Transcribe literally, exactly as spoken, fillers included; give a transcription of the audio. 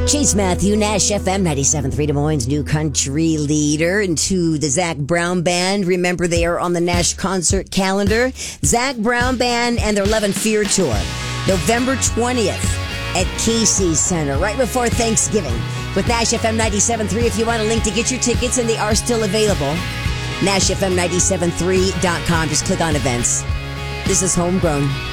Chase Matthew, Nash F M ninety-seven point three, Des Moines' new country leader, and to the Zac Brown Band. Remember, they are on the Nash concert calendar. Zac Brown Band and their Love and Fear tour, November twentieth at Casey's Center, right before Thanksgiving, with Nash F M ninety-seven point three. If you want a link to get your tickets, and they are still available, Nash F M ninety-seven point three dot com. Just click on events. This is Homegrown.